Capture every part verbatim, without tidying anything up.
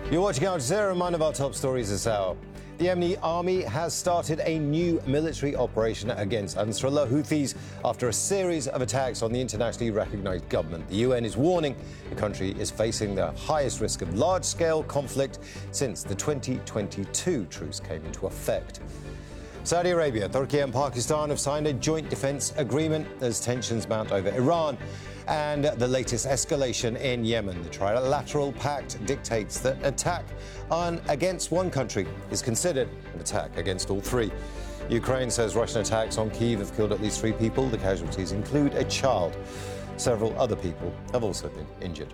You're watching Al Jazeera, and one of our top stories this hour. The Yemeni army has started a new military operation against Ansarullah Houthis after a series of attacks on the internationally recognized government. The U N is warning the country is facing the highest risk of large-scale conflict since the twenty twenty-two truce came into effect. Saudi Arabia, Turkey and Pakistan have signed a joint defense agreement as tensions mount over Iran and the latest escalation in Yemen. The trilateral pact dictates that attack on against one country is considered an attack against all three. Ukraine says Russian attacks on Kyiv have killed at least three people. The casualties include a child. Several other people have also been injured.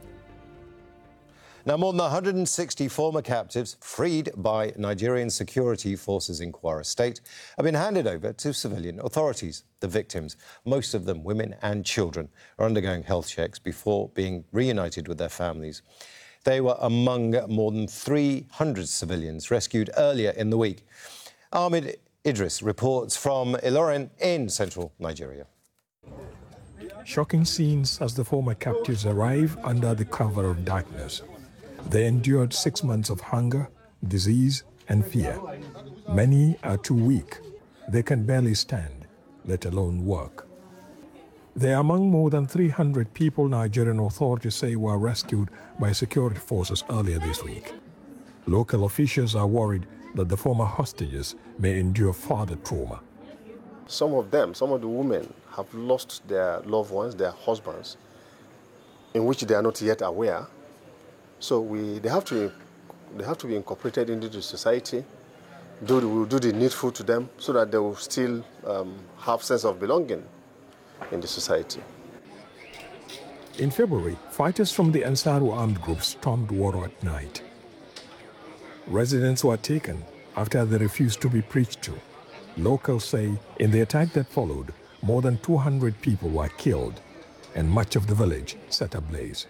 Now, more than one hundred sixty former captives freed by Nigerian security forces in Kwara State have been handed over to civilian authorities. The victims, most of them women and children, are undergoing health checks before being reunited with their families. They were among more than three hundred civilians rescued earlier in the week. Ahmed Idris reports from Ilorin in central Nigeria. Shocking scenes as the former captives arrive under the cover of darkness. They endured six months of hunger, disease, and fear. Many are too weak. They can barely stand, let alone work. They are among more than three hundred people Nigerian authorities say were rescued by security forces earlier this week. Local officials are worried that the former hostages may endure further trauma. Some of them, some of the women, have lost their loved ones, their husbands, in which they are not yet aware. So we, they have to, they have to be incorporated into the society. Do we will do the needful to them so that they will still um, have sense of belonging in the society. In February, fighters from the Ansaru armed group stormed Waro at night. Residents were taken after they refused to be preached to. Locals say in the attack that followed, more than two hundred people were killed and much of the village set ablaze.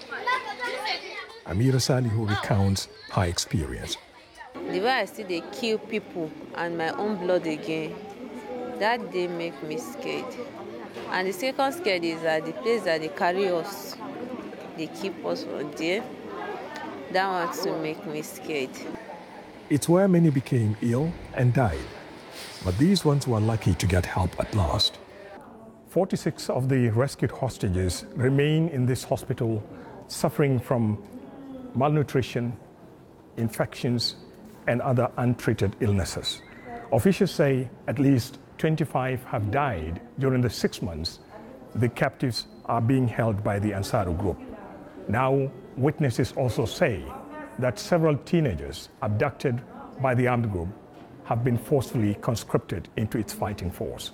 Amira Salihu recounts her experience. The way I see they kill people and my own blood again, that day make me scared. And the second scared is that the place that they carry us, they keep us from there. That one to make me scared. It's where many became ill and died. But these ones were lucky to get help at last. forty-six of the rescued hostages remain in this hospital suffering from malnutrition, infections, and other untreated illnesses. Officials say at least twenty-five have died during the six months the captives are being held by the Ansaru group. Now, witnesses also say that several teenagers abducted by the armed group have been forcefully conscripted into its fighting force.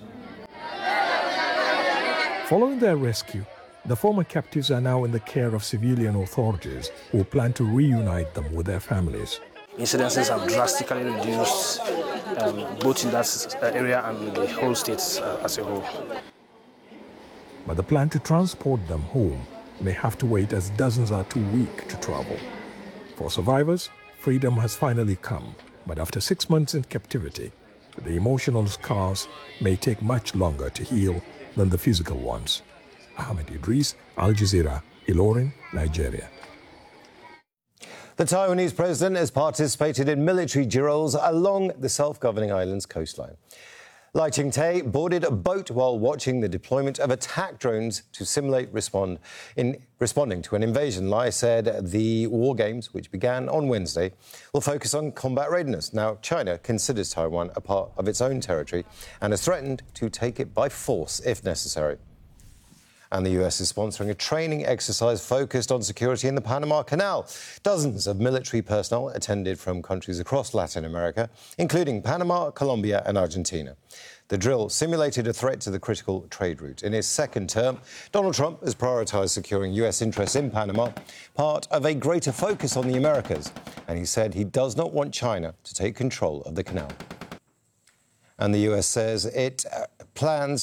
Following their rescue, the former captives are now in the care of civilian authorities who plan to reunite them with their families. Incidences have drastically reduced, um, both in that area and the whole state uh, as a whole. But the plan to transport them home may have to wait as dozens are too weak to travel. For survivors, freedom has finally come, but after six months in captivity, the emotional scars may take much longer to heal than the physical ones. Ahmed Idris, Al Jazeera, Ilorin, Nigeria. The Taiwanese president has participated in military drills along the self-governing island's coastline. Lai Ching-te boarded a boat while watching the deployment of attack drones to simulate respond in responding to an invasion. Lai said the war games, which began on Wednesday, will focus on combat readiness. Now, China considers Taiwan a part of its own territory and has threatened to take it by force if necessary. And the U S is sponsoring a training exercise focused on security in the Panama Canal. Dozens of military personnel attended from countries across Latin America, including Panama, Colombia and Argentina. The drill simulated a threat to the critical trade route. In his second term, Donald Trump has prioritised securing U S interests in Panama, part of a greater focus on the Americas. And he said he does not want China to take control of the canal. And the U S says it plans